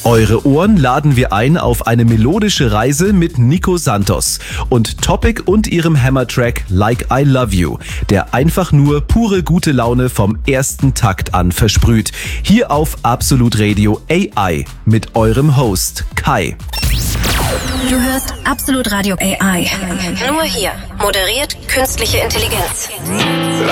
Eure Ohren laden wir ein auf eine melodische Reise mit Nico Santos und Topic und ihrem Hammer-Track Like I Love You, der einfach nur pure gute Laune vom ersten Takt an versprüht. Hier auf Absolut Radio AI mit eurem Host Kai. Du hörst Absolut Radio AI. Nur hier moderiert künstliche Intelligenz.